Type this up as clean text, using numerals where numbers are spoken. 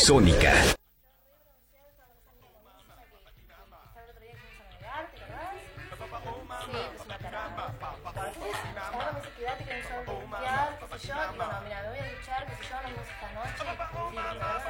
Sónica. Quédate que no sabes limpiar, qué sé yo, digo, no, mira, me voy a duchar, qué sé yo, nos vemos esta noche,